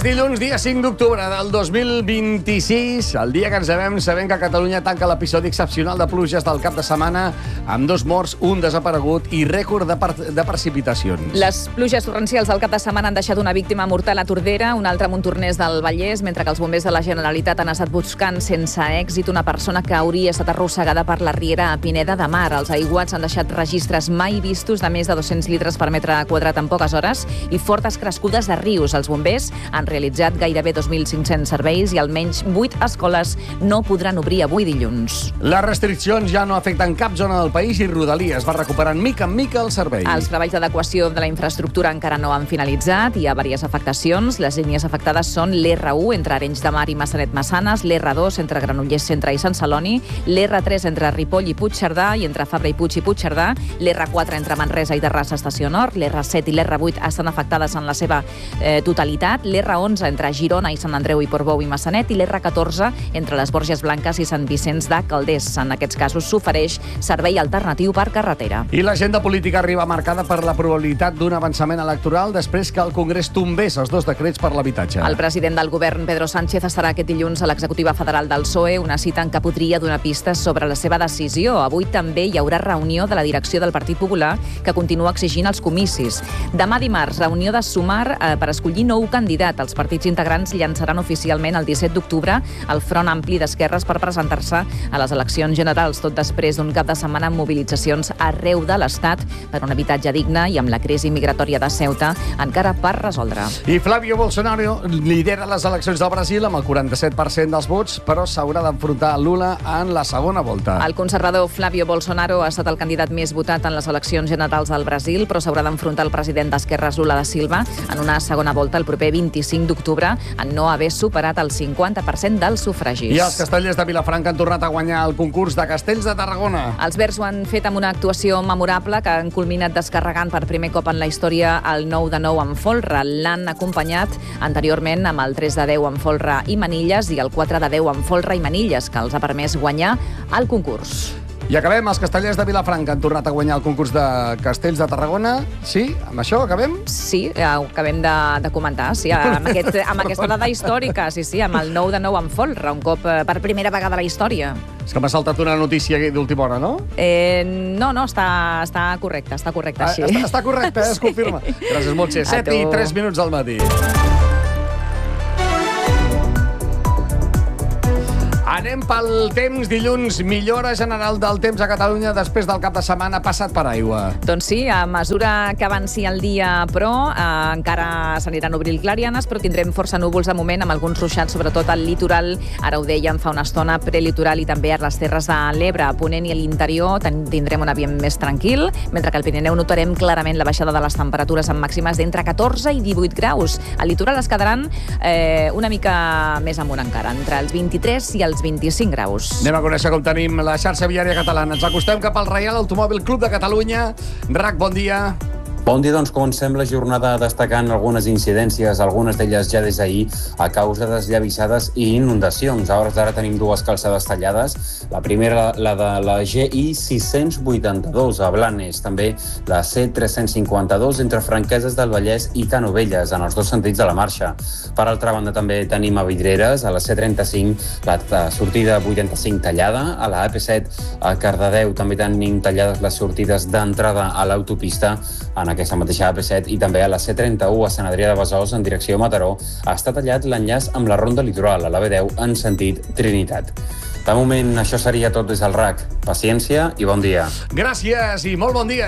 dilluns, dia 5 d'octubre del 2026, el dia que ens devem sabent que Catalunya tanca l'episodi excepcional de pluges del cap de setmana amb 2 morts, un desaparegut i rècord de precipitacions. Les pluges torrencials del cap de setmana han deixat una víctima mortal a Tordera, un altre a Montornès del Vallès, mentre que els bombers de la Generalitat han estat buscant sense èxit una persona que hauria estat arrossegada per la riera a Pineda de Mar. Els aiguats han deixat registres mai vistos de més de 200 litres per metre quadrat en poques hores i fortes crescudes de rius. Els bombers han realitzat gairebé 2.500 serveis i almenys 8 escoles no podran obrir avui dilluns. Les restriccions ja no afecten cap zona del país i Rodalies va recuperant mica en mica el servei. Els treballs d'adequació de la infraestructura encara no han finalitzat. Hi ha diverses afectacions. Les línies afectades són l'R1 entre Arenys de Mar i Massanet-Massanes, l'R2 entre Granollers Centre i Sant Celoni, l'R3 entre Ripoll i Puigcerdà i entre Fabra i Puig i Puigcerdà, l'R4 entre Manresa i Terrassa Estació Nord, l'R7 i l'R8 estan afectades en la seva totalitat, l'R11 entre Girona i Sant Andreu i Portbou i Massanet i l'R14 entre les Borges Blanques i Sant Vicenç de Calders. En aquests casos s'ofereix servei alternatiu per carretera. I l'agenda política arriba marcada per la probabilitat d'un avançament electoral després que el Congrés tombés els 2 decrets per l'habitatge. El president del govern, Pedro Sánchez, estarà aquest dilluns a l'executiva federal del PSOE, una cita en què podria donar pistes sobre la seva decisió. Avui també hi haurà reunió de la direcció del Partit Popular, que continua exigint els comicis. Demà dimarts, reunió de Sumar per escollir nou candidat. Els partits integrants llançaran oficialment el 17 d'octubre el Front Ampli d'Esquerres per presentar-se a les eleccions generals, tot després d'un cap de setmana amb mobilitzacions arreu de l'Estat per un habitatge digne i amb la crisi migratòria de Ceuta encara per resoldre. I Flávio Bolsonaro lidera les eleccions del Brasil amb el 47% dels vots, però s'haurà d'enfrontar a Lula en la segona volta. El conservador Flávio Bolsonaro ha estat el candidat més votat en les eleccions generals del Brasil, però s'haurà d'enfrontar el president d'Esquerres, Lula da Silva, en una segona volta el proper 25 d'octubre, en no haver superat el 50% dels sufragis. I els castellers de Vilafranca han tornat a guanyar el concurs de Castells de Tarragona. Els verds ho han fet amb una actuació memorable que han culminat descarregant per primer cop en la història el 9-9 amb folre. L'han acompanyat anteriorment amb el 3-10 amb folre i manilles i el 4-10 amb folre i manilles, que els ha permès guanyar el concurs. I acabem. Els castellers de Vilafranca han tornat a guanyar el concurs de Castells de Tarragona. Sí? Amb això acabem? Sí, ho acabem de comentar, sí, amb aquesta dada històrica, sí, amb el 9-9 amb folre, un cop per primera vegada a la història. És que m'ha saltat una notícia d'última hora, no? No, està correcte així. Està correcte, es confirma. Gràcies, Montse. 7 i 3 minuts al matí. Anem pel temps. Dilluns, millora general del temps a Catalunya després del cap de setmana passat per aigua. Doncs sí, a mesura que avanci el dia, però encara s'aniran obrint clarianes, però tindrem força núvols de moment, amb alguns ruixats, sobretot al litoral. Ara ho dèiem fa una estona, prelitoral i també a les terres de l'Ebre. A Ponent i a l'interior tindrem un ambient més tranquil, mentre que al Pirineu notarem clarament la baixada de les temperatures amb màximes d'entre 14 i 18 graus. Al litoral es quedaran una mica més amunt encara, entre els 23 i els 25 graus. Anem a conèixer com tenim la xarxa viària catalana. Ens acostem cap al Reial Automòbil Club de Catalunya. Rac, bon dia. Bon dia, doncs comencem la jornada destacant algunes incidències, algunes d'elles ja des d'ahir, a causa desllavissades i inundacions. A hores d'ara tenim 2 calçades tallades. La primera, la de la GI 682 a Blanes, també la C352 entre Franqueses del Vallès i Canovelles, en els 2 sentits de la marxa. Per altra banda, també tenim a Vidreres, a la C35, la sortida 85 tallada. A la AP7, a Cardedeu, també tenim tallades les sortides d'entrada a l'autopista, en aquesta mateixa AP7, i també a la C31 a Sant Adrià de Besòs en direcció a Mataró està tallat l'enllaç amb la Ronda Litoral a la B10 en sentit Trinitat. De moment, això seria tot des del RAC. Paciència i bon dia. Gràcies i molt bon dia.